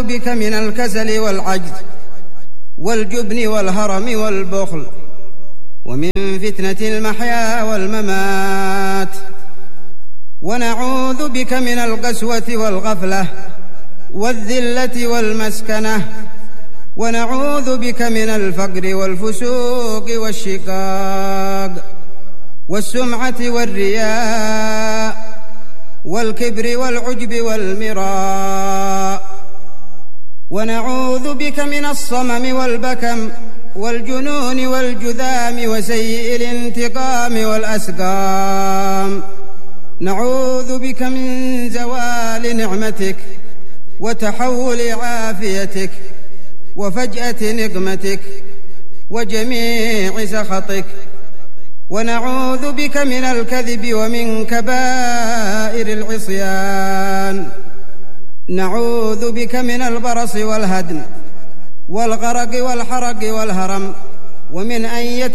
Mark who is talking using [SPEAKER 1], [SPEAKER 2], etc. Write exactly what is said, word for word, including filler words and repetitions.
[SPEAKER 1] ونعوذ بك من الكسل والعجز والجبن والهرم والبخل ومن فتنة المحيا والممات، ونعوذ بك من القسوة والغفلة والذلة والمسكنة، ونعوذ بك من الفقر والفسوق والشقاق والسمعة والرياء والكبر والعجب والمراء، ونعوذ بك من الصمم والبكم والجنون والجذام وسيء الانتقام والأسقام. نعوذ بك من زوال نعمتك وتحول عافيتك وفجأة نقمتك وجميع سخطك، ونعوذ بك من الكذب ومن كبائر العصيان. نعوذ بك من البرص والهدم والغرق والحرق والهرم، ومن أن